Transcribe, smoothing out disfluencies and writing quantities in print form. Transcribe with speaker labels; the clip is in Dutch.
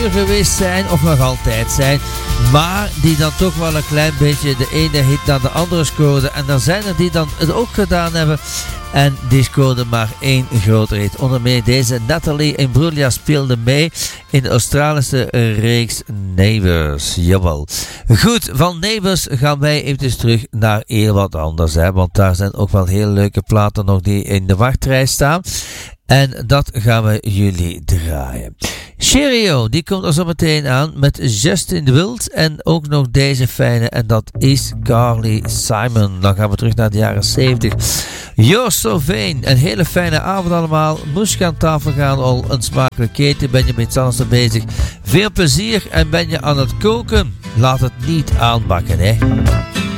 Speaker 1: populair geweest zijn, of nog altijd zijn, maar die dan toch wel een klein beetje de ene hit naar de andere scoorden. En dan zijn er die dan het ook gedaan hebben en die scoorden maar één grotere hit. Onder meer deze Natalie Imbruglia speelde mee in de Australische reeks Neighbours. Jawel. Goed, van Neighbours gaan wij even terug naar heel wat anders, hè, want daar zijn ook wel heel leuke platen nog die in de wachtrij staan. En dat gaan we jullie draaien. Cheerio, die komt er zo meteen aan met Justin Wild en ook nog deze fijne, en dat is Carly Simon. Dan gaan we terug naar de jaren 70. You're So Vain, een hele fijne avond allemaal. Moest je aan tafel gaan, al een smakelijk eten, ben je met iets anders bezig. Veel plezier en ben je aan het koken, laat het niet aanbakken, hè.